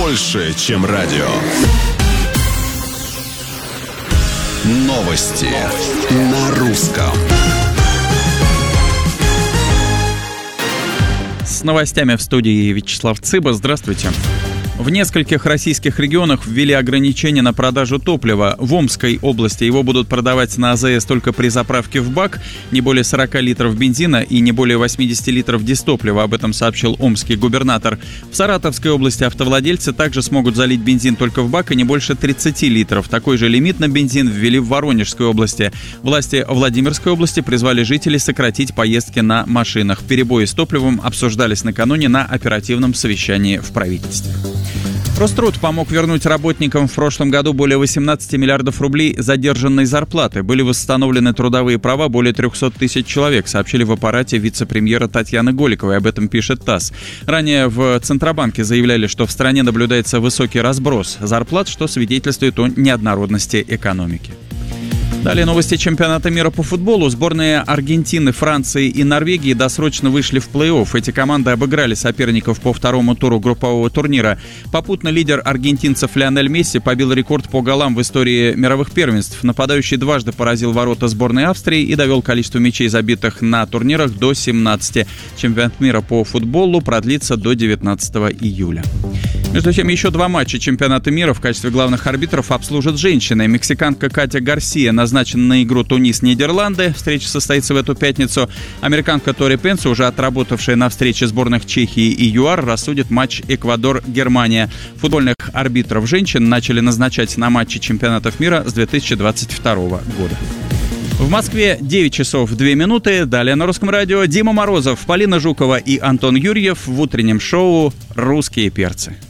больше, чем радио. Новости на русском. С новостями в студии Вячеслав Цыба. Здравствуйте. В нескольких российских регионах ввели ограничения на продажу топлива. В Омской области его будут продавать на АЗС только при заправке в бак, не более 40 литров бензина и не более 80 литров дистоплива. Об этом сообщил омский губернатор. В Саратовской области автовладельцы также смогут залить бензин только в бак и не больше 30 литров. Такой же лимит на бензин ввели в Воронежской области. Власти Владимирской области призвали жителей сократить поездки на машинах. Перебои с топливом обсуждались накануне на оперативном совещании в правительстве. Роструд помог вернуть работникам в прошлом году более 18 миллиардов рублей задержанной зарплаты. Были восстановлены трудовые права более 300 тысяч человек, сообщили в аппарате вице-премьера Татьяны Голиковой. Об этом пишет ТАСС. Ранее в Центробанке заявляли, что в стране наблюдается высокий разброс зарплат, что свидетельствует о неоднородности экономики. Далее новости чемпионата мира по футболу. Сборные Аргентины, Франции и Норвегии досрочно вышли в плей-офф. Эти команды обыграли соперников по второму туру группового турнира. Попутно лидер аргентинцев Лионель Месси побил рекорд по голам в истории мировых первенств. Нападающий дважды поразил ворота сборной Австрии и довел количество мячей, забитых на турнирах, до 17. Чемпионат мира по футболу продлится до 19 июля. Между тем, еще 2 матча чемпионата мира в качестве главных арбитров обслужат женщины. Мексиканка Катя Гарсия назначена на игру Тунис-Нидерланды. Встреча состоится в эту пятницу. Американка Тори Пенса, уже отработавшая на встрече сборных Чехии и ЮАР, рассудит матч Эквадор-Германия. Футбольных арбитров женщин начали назначать на матчи чемпионатов мира с 2022 года. В Москве 9 часов 2 минуты. Далее на Русском радио Дима Морозов, Полина Жукова и Антон Юрьев в утреннем шоу «Русские перцы».